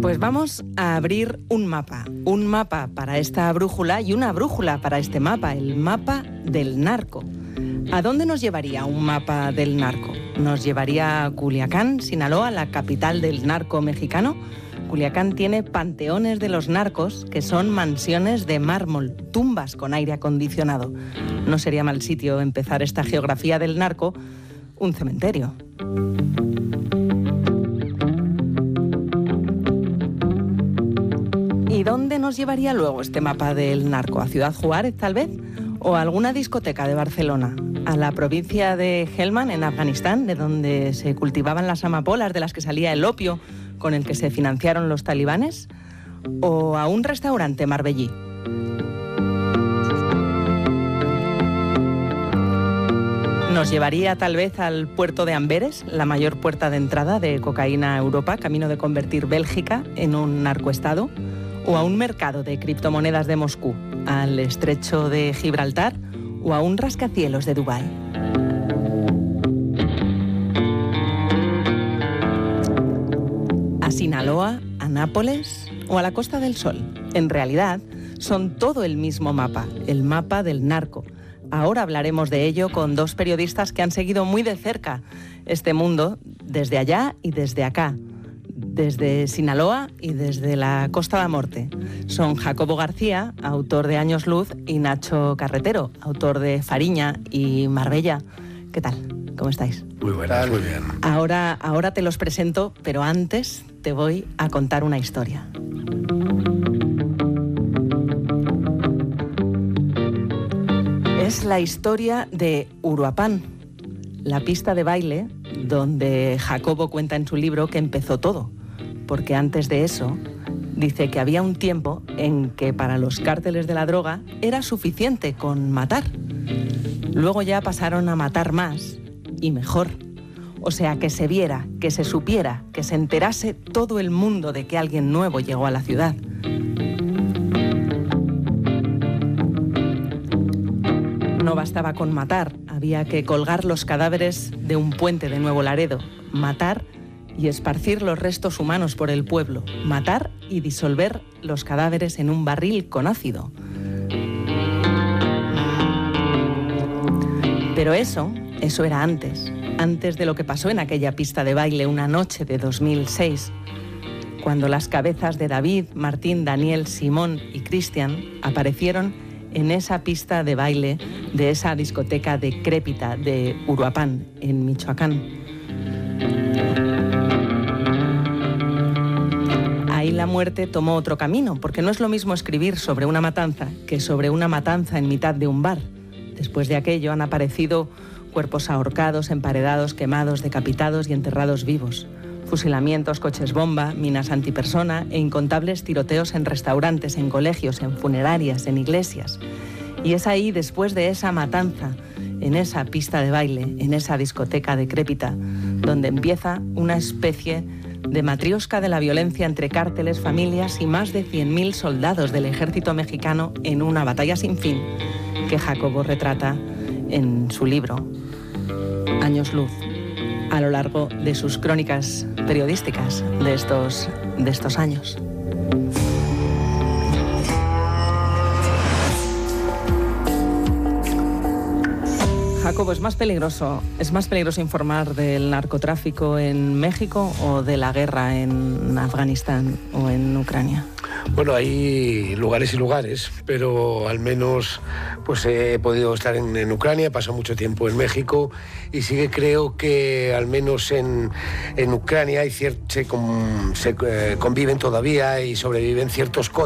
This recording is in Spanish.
Pues vamos a abrir un mapa para esta brújula y una brújula para este mapa, el mapa del narco. ¿A dónde nos llevaría un mapa del narco? ¿Nos llevaría a Culiacán, Sinaloa, la capital del narco mexicano? Culiacán tiene panteones de los narcos, que son mansiones de mármol, tumbas con aire acondicionado. No sería mal sitio empezar esta geografía del narco, un cementerio. ¿Y dónde nos llevaría luego este mapa del narco? ¿A Ciudad Juárez, tal vez? ¿O a alguna discoteca de Barcelona? ¿A la provincia de Helmand, en Afganistán, de donde se cultivaban las amapolas de las que salía el opio con el que se financiaron los talibanes? ¿O a un restaurante marbellí? ¿Nos llevaría tal vez al puerto de Amberes, la mayor puerta de entrada de cocaína a Europa, camino de convertir Bélgica en un narcoestado? ¿O a un mercado de criptomonedas de Moscú, al estrecho de Gibraltar o a un rascacielos de Dubái? ¿A Sinaloa, a Nápoles o a la Costa del Sol? En realidad, son todo el mismo mapa, el mapa del narco. Ahora hablaremos de ello con dos periodistas que han seguido muy de cerca este mundo, desde allá y desde acá, desde Sinaloa y desde la Costa da Morte. Son Jacobo García, autor de Años Luz, y Nacho Carretero, autor de Fariña y Marbella. ¿Qué tal? ¿Cómo estáis? Muy buenas, muy bien. Ahora te los presento, pero antes te voy a contar una historia. Es la historia de Uruapan, la pista de baile donde Jacobo cuenta en su libro que empezó todo, porque antes de eso dice que había un tiempo en que para los cárteles de la droga era suficiente con matar. Luego ya pasaron a matar más y mejor. O sea, que se viera, que se supiera, que se enterase todo el mundo de que alguien nuevo llegó a la ciudad. No bastaba con matar, había que colgar los cadáveres de un puente de Nuevo Laredo, matar y esparcir los restos humanos por el pueblo, matar y disolver los cadáveres en un barril con ácido. Pero eso era antes de lo que pasó en aquella pista de baile una noche de 2006, cuando las cabezas de David, Martín, Daniel, Simón y Cristian aparecieron en esa pista de baile de esa discoteca decrépita de Uruapan, en Michoacán. Ahí la muerte tomó otro camino, porque no es lo mismo escribir sobre una matanza que sobre una matanza en mitad de un bar. Después de aquello han aparecido cuerpos ahorcados, emparedados, quemados, decapitados y enterrados vivos. Fusilamientos, coches bomba, minas antipersona e incontables tiroteos en restaurantes, en colegios, en funerarias, en iglesias. Y es ahí, después de esa matanza, en esa pista de baile, en esa discoteca decrépita, donde empieza una especie de matriosca de la violencia entre cárteles, familias y más de 100.000 soldados del ejército mexicano en una batalla sin fin que Jacobo retrata en su libro Años Luz, a lo largo de sus crónicas periodísticas de estos años. Jacobo, ¿es más peligroso informar del narcotráfico en México o de la guerra en Afganistán o en Ucrania? Bueno, hay lugares y lugares, pero al menos pues he podido estar en Ucrania, he pasado mucho tiempo en México y sí que creo que al menos en Ucrania se conviven todavía y sobreviven ciertos códigos